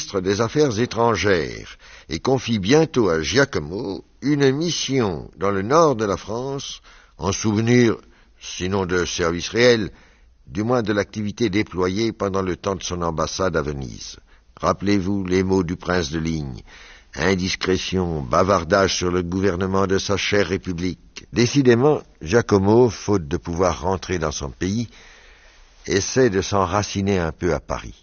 ministre des Affaires étrangères et confie bientôt à Giacomo une mission dans le nord de la France, en souvenir, sinon de service réel, du moins de l'activité déployée pendant le temps de son ambassade à Venise. Rappelez-vous les mots du prince de Ligne. Indiscrétion, bavardage sur le gouvernement de sa chère République. Décidément, Giacomo, faute de pouvoir rentrer dans son pays, essaie de s'enraciner un peu à Paris.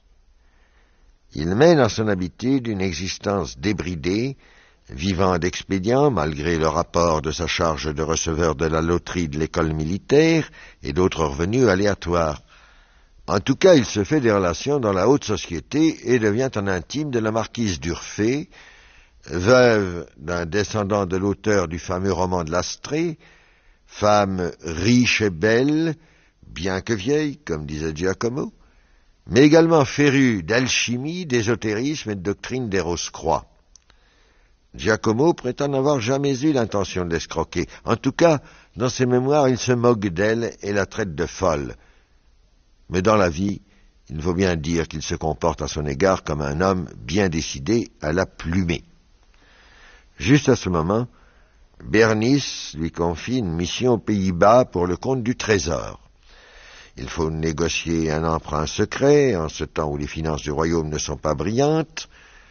Il mène à son habitude une existence débridée, vivant d'expédients malgré le rapport de sa charge de receveur de la loterie de l'école militaire et d'autres revenus aléatoires. En tout cas, il se fait des relations dans la haute société et devient un intime de la marquise d'Urfé, veuve d'un descendant de l'auteur du fameux roman de l'Astrée, femme riche et belle, bien que vieille, comme disait Giacomo, mais également férue d'alchimie, d'ésotérisme et de doctrine des Rose-Croix. Giacomo prétend n'avoir jamais eu l'intention de l'escroquer. En tout cas, dans ses mémoires, il se moque d'elle et la traite de folle. Mais dans la vie, il faut bien dire qu'il se comporte à son égard comme un homme bien décidé à la plumer. Juste à ce moment, Bernice lui confie une mission aux Pays-Bas pour le compte du Trésor. Il faut négocier un emprunt secret, en ce temps où les finances du royaume ne sont pas brillantes.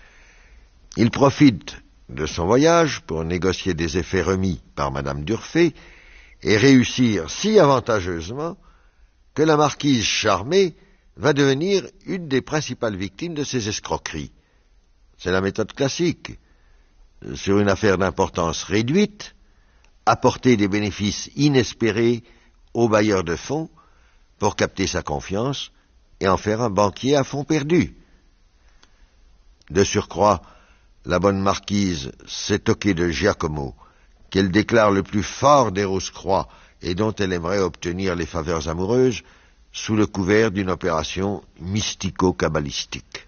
Il profite de son voyage pour négocier des effets remis par Madame d'Urfé et réussir si avantageusement que la marquise charmée va devenir une des principales victimes de ces escroqueries. C'est la méthode classique. Sur une affaire d'importance réduite, apporter des bénéfices inespérés au bailleur de fonds pour capter sa confiance et en faire un banquier à fonds perdus. De surcroît, la bonne marquise s'est toquée de Giacomo, qu'elle déclare le plus fort des Rose-Croix et dont elle aimerait obtenir les faveurs amoureuses sous le couvert d'une opération mystico-kabbalistique.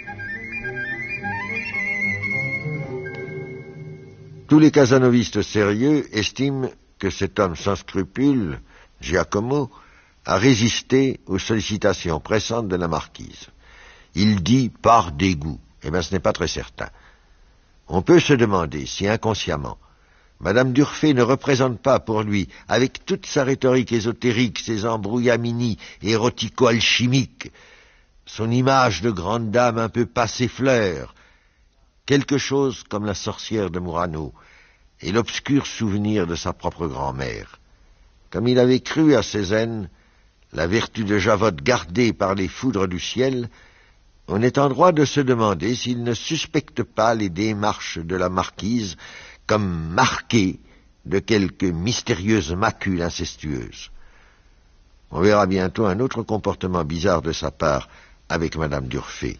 Tous les casanovistes sérieux estiment que cet homme sans scrupules, Giacomo, a résisté aux sollicitations pressantes de la marquise. Il dit par dégoût. Eh bien, ce n'est pas très certain. On peut se demander si inconsciemment, Madame d'Urfé ne représente pas pour lui, avec toute sa rhétorique ésotérique, ses embrouillamini érotico-alchimiques, son image de grande dame un peu passée fleur, quelque chose comme la sorcière de Murano, et l'obscur souvenir de sa propre grand-mère. Comme il avait cru à Cézanne, la vertu de Javotte gardée par les foudres du ciel, on est en droit de se demander s'il ne suspecte pas les démarches de la marquise comme marquées de quelque mystérieuse macule incestueuse. On verra bientôt un autre comportement bizarre de sa part avec Madame d'Urfé.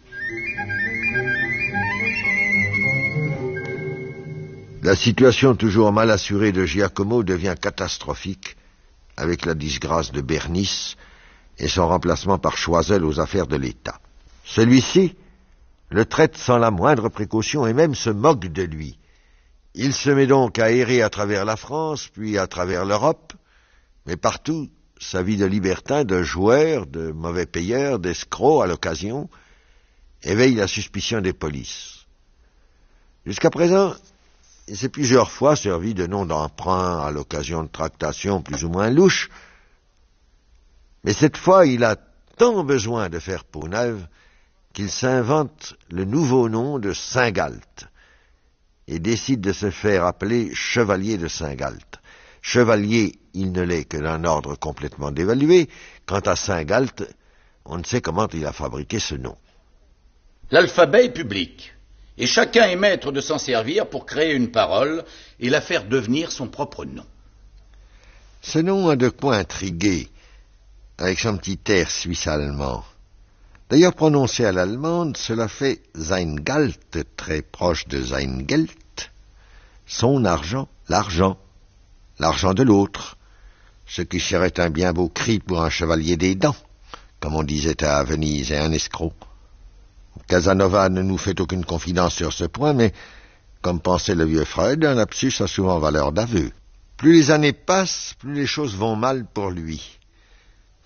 La situation toujours mal assurée de Giacomo devient catastrophique avec la disgrâce de Bernice et son remplacement par Choiseul aux affaires de l'État. Celui-ci le traite sans la moindre précaution et même se moque de lui. Il se met donc à errer à travers la France, puis à travers l'Europe, mais partout, sa vie de libertin, de joueur, de mauvais payeur, d'escroc à l'occasion, éveille la suspicion des polices. Jusqu'à présent, il s'est plusieurs fois servi de noms d'emprunt à l'occasion de tractations plus ou moins louches, mais cette fois, il a tant besoin de faire peau neuve qu'il s'invente le nouveau nom de Saint-Galt et décide de se faire appeler Chevalier de Saint-Galt. Chevalier, il ne l'est que d'un ordre complètement dévalué. Quant à Saint-Galt, on ne sait comment il a fabriqué ce nom. L'alphabet est public, et chacun est maître de s'en servir pour créer une parole et la faire devenir son propre nom. Ce nom a de quoi intriguer, avec son petit air suisse-allemand. D'ailleurs, prononcé à l'allemande, cela fait sein Galt, très proche de sein Geld, son argent, l'argent de l'autre, ce qui serait un bien beau cri pour un chevalier des dents, comme on disait à Venise, et un escroc. Casanova ne nous fait aucune confidence sur ce point, mais, comme pensait le vieux Freud, un lapsus a souvent valeur d'aveu. Plus les années passent, plus les choses vont mal pour lui.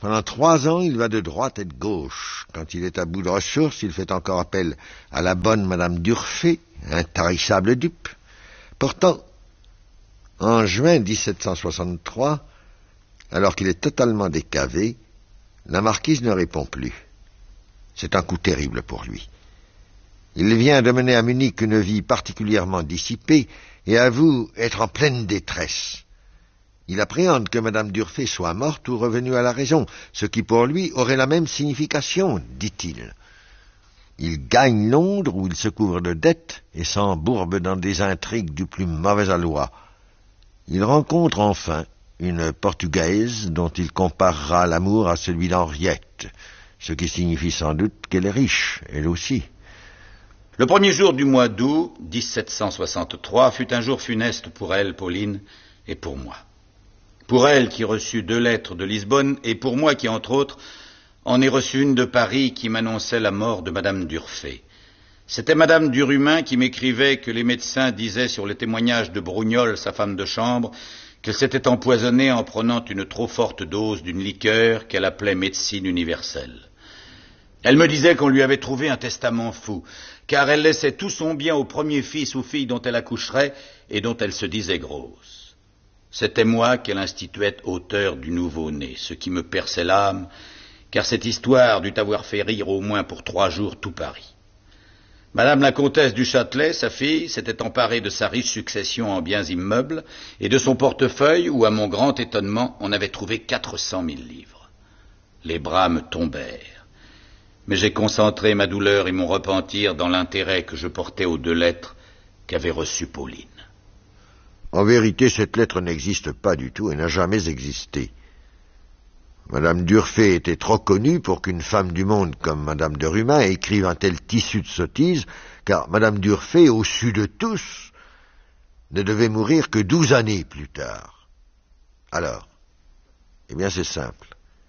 Pendant 3 ans, il va de droite et de gauche. Quand il est à bout de ressources, il fait encore appel à la bonne Madame d'Urfé, intarissable dupe. Pourtant, en juin 1763, alors qu'il est totalement décavé, la marquise ne répond plus. C'est un coup terrible pour lui. Il vient de mener à Munich une vie particulièrement dissipée et avoue être en pleine détresse. Il appréhende que Madame d'Urfé soit morte ou revenue à la raison, ce qui pour lui aurait la même signification, dit-il. Il gagne Londres où il se couvre de dettes et s'embourbe dans des intrigues du plus mauvais aloi. Il rencontre enfin une Portugaise dont il comparera l'amour à celui d'Henriette, ce qui signifie sans doute qu'elle est riche, elle aussi. Le premier jour du mois d'août 1763 fut un jour funeste pour elle, Pauline, et pour moi. Pour elle qui reçut 2 lettres de Lisbonne, et pour moi qui, entre autres, en ai reçu une de Paris qui m'annonçait la mort de Madame d'Urfé. C'était Madame Durumin qui m'écrivait que les médecins disaient sur le témoignage de Brougnol, sa femme de chambre, qu'elle s'était empoisonnée en prenant une trop forte dose d'une liqueur qu'elle appelait médecine universelle. Elle me disait qu'on lui avait trouvé un testament fou, car elle laissait tout son bien au premier fils ou fille dont elle accoucherait et dont elle se disait grosse. C'était moi qu'elle instituait auteur du nouveau-né, ce qui me perçait l'âme, car cette histoire dut avoir fait rire au moins pour 3 jours tout Paris. Madame la comtesse du Châtelet, sa fille, s'était emparée de sa riche succession en biens immeubles et de son portefeuille où, à mon grand étonnement, on avait trouvé 400 000 livres. Les bras me tombèrent, mais j'ai concentré ma douleur et mon repentir dans l'intérêt que je portais aux 2 lettres qu'avait reçues Pauline. En vérité, cette lettre n'existe pas du tout et n'a jamais existé. Madame d'Urfé était trop connue pour qu'une femme du monde comme Madame de Rumin écrive un tel tissu de sottises, car Madame d'Urfé, au su de tous, ne devait mourir que 12 années plus tard. Alors, eh bien c'est simple.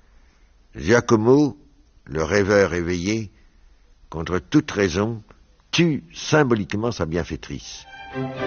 Giacomo, le rêveur éveillé, contre toute raison, tue symboliquement sa bienfaitrice.